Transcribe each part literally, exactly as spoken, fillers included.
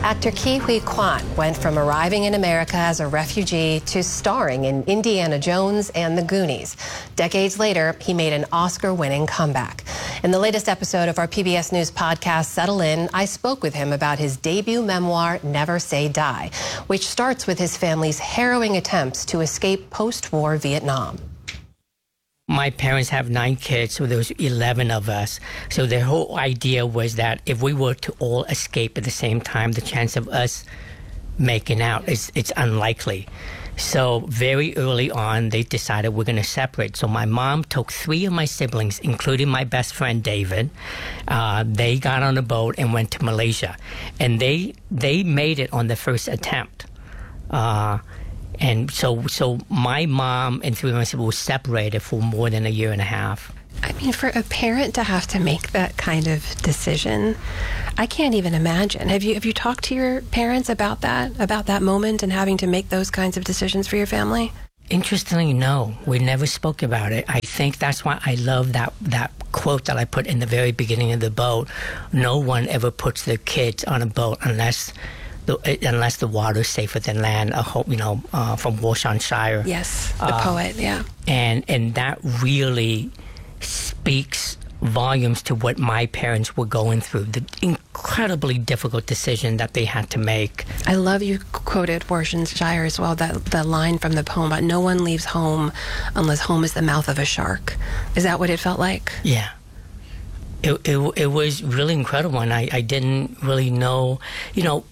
Actor Ke Huy Quan went from arriving in America as a refugee to starring in Indiana Jones and The Goonies. Decades later, he made an Oscar-winning comeback. In the latest episode of our P B S News podcast, Settle In, I spoke with him about his debut memoir, Never Say Die, which starts with his family's harrowing attempts to escape post-war Vietnam. My parents have nine kids, so there was eleven of us. So the whole idea was that if we were to all escape at the same time, the chance of us making out is it's unlikely. So very early on, they decided we're going to separate. So my mom took three of my siblings, including my best friend David. Uh, they got on a boat and went to Malaysia, and they they made it on the first attempt. Uh, And so so my mom and three of my siblings were separated for more than a year and a half. I mean, for a parent to have to make that kind of decision, I can't even imagine. Have you have you talked to your parents about that, about that moment and having to make those kinds of decisions for your family? Interestingly, no. We never spoke about it. I think that's why I love that, that quote that I put in the very beginning of the boat. No one ever puts their kids on a boat unless... The, unless the water's safer than land, a whole, you know, uh, from Worcestershire. Yes, the uh, poet, yeah. And and that really speaks volumes to what my parents were going through, the incredibly difficult decision that they had to make. I love you quoted Worcestershire as well, that the line from the poem about no one leaves home unless home is the mouth of a shark. Is that what it felt like? Yeah. It, it, it was really incredible, and I, I didn't really know, you know,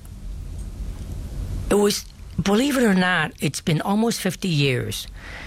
it was, believe it or not, it's been almost fifty years.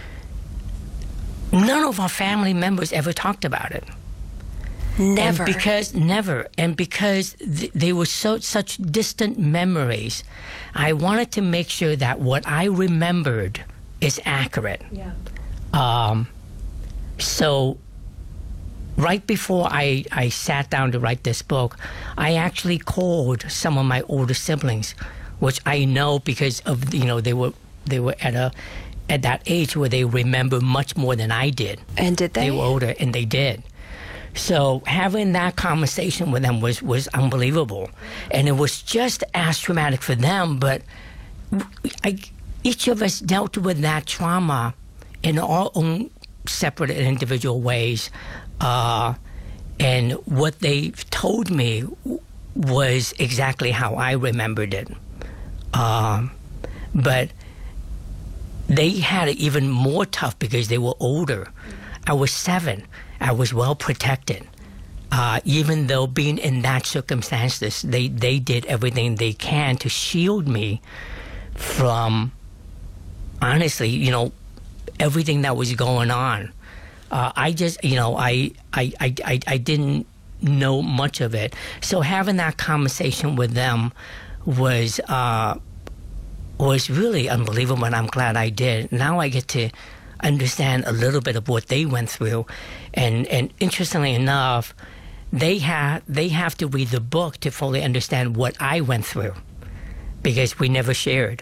None of our family members ever talked about it. Never. And because, never. And because th- they were so such distant memories, I wanted to make sure that what I remembered is accurate. Yeah. Um, so right before I, I sat down to write this book, I actually called some of my older siblings, which I know because of, you know, they were they were at a at that age where they remember much more than I did. And did they? They were older, and they did. So having that conversation with them was, was unbelievable. And it was just as traumatic for them, but I, each of us dealt with that trauma in our own separate and individual ways. Uh, and what they told me was exactly how I remembered it. Um, but they had it even more tough because they were older. I was seven. I was well protected. Uh, even though being in that circumstances, they, they did everything they can to shield me from, honestly, you know, everything that was going on. Uh, I just, you know, I, I, I, I, I didn't know much of it. So having that conversation with them was uh, was really unbelievable, and I'm glad I did. Now I get to understand a little bit of what they went through, and and interestingly enough, they have they have to read the book to fully understand what I went through, because we never shared.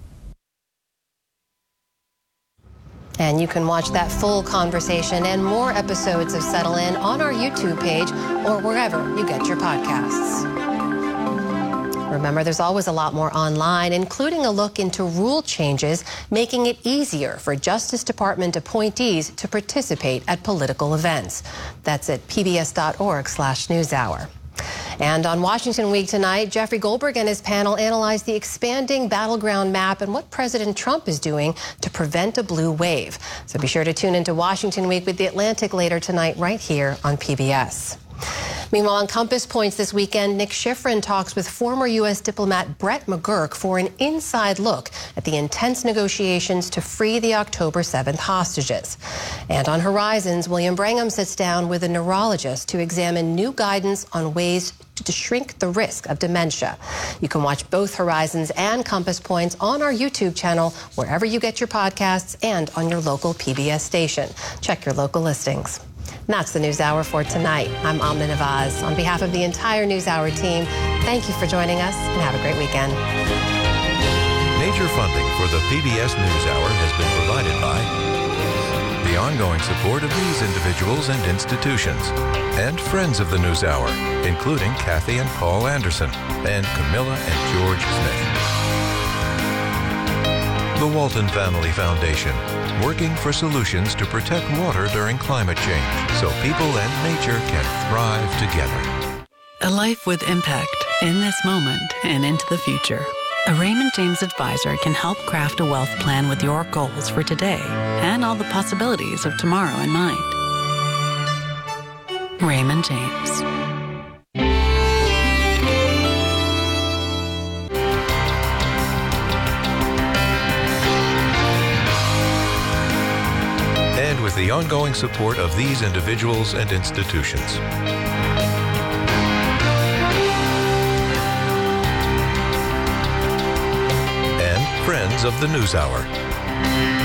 And you can watch that full conversation and more episodes of Settle In on our YouTube page or wherever you get your podcasts. Remember, there's always a lot more online, including a look into rule changes making it easier for Justice Department appointees to participate at political events. That's at pbs.org slash newshour. And on Washington Week tonight, Jeffrey Goldberg and his panel analyzed the expanding battleground map and what President Trump is doing to prevent a blue wave. So be sure to tune into Washington Week with The Atlantic later tonight right here on P B S. Meanwhile, on Compass Points this weekend, Nick Schifrin talks with former U S diplomat Brett McGurk for an inside look at the intense negotiations to free the October seventh hostages. And on Horizons, William Brangham sits down with a neurologist to examine new guidance on ways to shrink the risk of dementia. You can watch both Horizons and Compass Points on our YouTube channel, wherever you get your podcasts, and on your local P B S station. Check your local listings. And that's the NewsHour for tonight. I'm Amna Nawaz. On behalf of the entire NewsHour team, thank you for joining us and have a great weekend. Major funding for the P B S NewsHour has been provided by the the ongoing support of these individuals and institutions, and friends of the NewsHour, including Kathy and Paul Anderson, and Camilla and George Smith. The Walton Family Foundation, working for solutions to protect water during climate change so people and nature can thrive together. A life with impact in this moment and into the future. A Raymond James advisor can help craft a wealth plan with your goals for today and all the possibilities of tomorrow in mind. Raymond James. And with the ongoing support of these individuals and institutions. And friends of the NewsHour.